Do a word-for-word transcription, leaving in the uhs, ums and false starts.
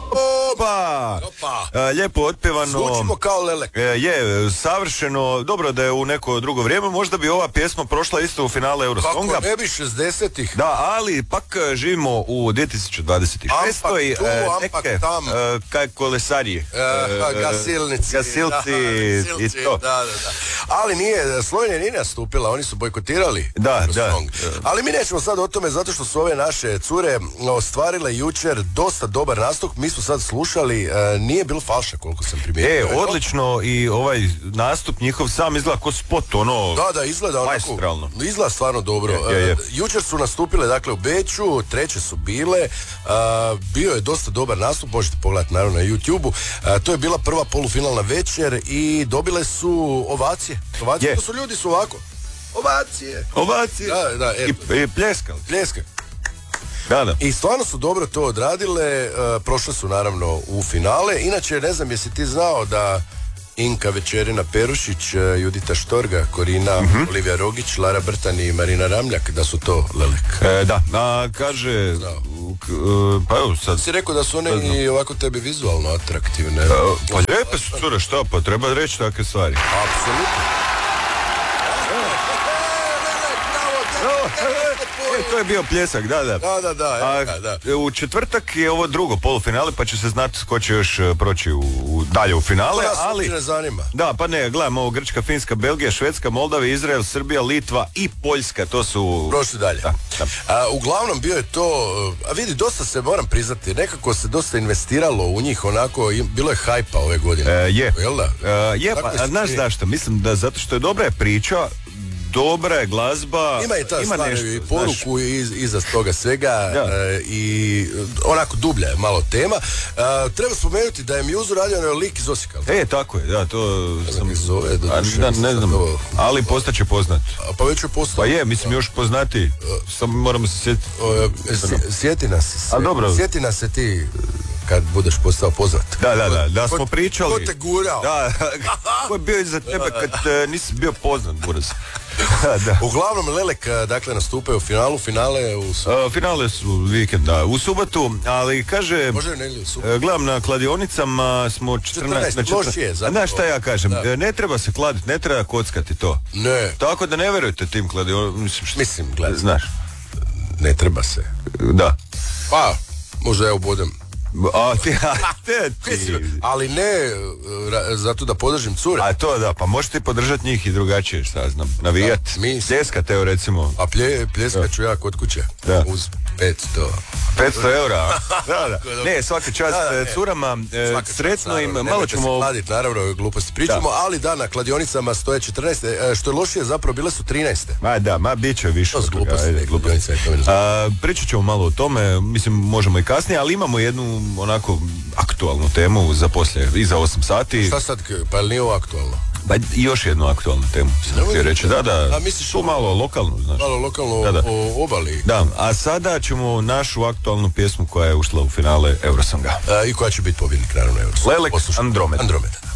Opa! Opa. Lijepo otpevano. Zvučimo kao Lelek. Je, savršeno. Dobro da je u neko drugo vrijeme. Možda bi ova pjesma prošla isto u finale Eurosonga. Kako ne bi šezdesetih. Da, ali pak živimo u dvije tisuće dvadeset šestoj. Ampak tu, ampak neke, tam. Kaj kolesarije. Uh, gasilnici. Gasilci da, i to. Da, da, da. Ali nije, Slovenija nije nastupila, oni su bojkotirali. Da, da. Ali mi nećemo sad o tome zato što su ove naše cure ostvarile jučer dosta dobar nastup. Mi smo sad slušali, uh, nije bilo falša koliko sam primijetio. E, odlično i ovaj nastup njihov sam izgleda ko spot, ono... Da, da, izgleda onako... Maestralno. Izgleda stvarno dobro. Je, je, je. Uh, jučer su nastupile, dakle, u Beču, treće su bile, uh, bio je dosta dobar nastup, možete pogledati naravno na YouTube-u. Uh, to je bila prva polufinalna večer i dobile su ovacije. Ovacije, je. To su ljudi su ovako. Ovacije. Ovacije. Da, da, eto. I, i pljeskali. Pljeskali. Da, da. I stvarno su dobro to odradile, uh, prošle su naravno u finale. Inače, ne znam, jesi ti znao da Inka Večerina Perušić, uh, Judita Štorga, Korina, mm-hmm. Olivija Rogić, Lara Brtan i Marina Ramljak, da su to Lelek? E, da, a kaže... K, uh, pa evo sad... Si rekao da su one i ovako tebi vizualno atraktivne. Uh, pa lijepe su cure, šta pa, treba reći takve stvari. Apsolutno. E, to je bio pljesak, da, da. Da, da, da, A, da. U četvrtak je ovo drugo polufinale, pa će se znati ko će još proći u, u, dalje u finale, to ali... ne zanima. Da, pa ne, gledamo ovo Grčka, Finska, Belgija, Švedska, Moldavija, Izrael, Srbija, Litva i Poljska, to su... Prošli dalje. Da, da. A, uglavnom bio je to, a vidi, dosta se, moram priznati, nekako se dosta investiralo u njih, onako, bilo je hajpa ove godine. E, je. Jel da? E, je, Tako pa, je znaš zašto? Mislim da zato što je dobra je priča, dobra je glazba, ima i ta ima stvar, nešto, i poruku iz, iza toga svega e, i onako dublja je malo tema. E, treba spomenuti da je Mjuzu radio na lik iz Osijeka. E, tako je, da, to sam... Zove, do a, da, ne znam, to... ali postaće poznat. A, pa već je postao. Pa je, mislim, još poznati, samo moramo se sjetiti. Sjeti nas se. A dobro. Sjeti nas se ti kad budeš postao poznat. Da, da, da, da smo ko, pričali. Ko te gurao? Da, ko je bio iza tebe kad uh, nisi bio poznat, buraz. Da, da. Uglavnom, Lelek, dakle, nastupaju u finalu, finale u subotu. Uh, finale su vikend, da, u subotu, ali kaže... Može negdje u subotu. Uh, gledam na kladionicama, smo četrnaest... četrnaest, loš je, zato. Znaš šta ja kažem, da. ne treba se kladiti, ne treba kockati to. Ne. Tako da ne verujete tim kladionicama. Mislim, šta... Mislim, gledaj. Znaš. Ne treba se. Da. Pa, možda ja ubodem. A ti, a te ti. Ali ne ra, zato da podržim cure. A to da, pa možete podržati njih i drugačije, šta znam, navijat, da, mi... pljeskate evo recimo. A plje, pljeskat ću ja kod kuće. Da. Uz petsto. petsto eura. Da, da. Ne, svaka čast da, da, curama, svaka sretno čast, im, naravno, malo ćemo... se kladit, naravno, gluposti pričamo, da. Ali da, na kladionicama stoje četrnaest, što je lošije, zapravo bile su trinaest. Ma da, ma bit će više. To gluposti, ajde, gluposti. A, pričat ćemo malo o tome, mislim, možemo i kasnije, ali imamo jednu, onako, aktualnu temu za poslije, iza osam sati. Šta sad, pa je li nije ovo aktualno? Ba, još jednu aktualnu temu, sam htio reći, da, da, a misliš tu malo lokalnu, znaš. Malo lokalno da, da. o obali. Da, a sada ćemo našu aktualnu pjesmu koja je ušla u finale Eurosonga. A, i koja će biti pobjednik, naravno, Eurosonga. Lelek, Andromeda. Andromeda.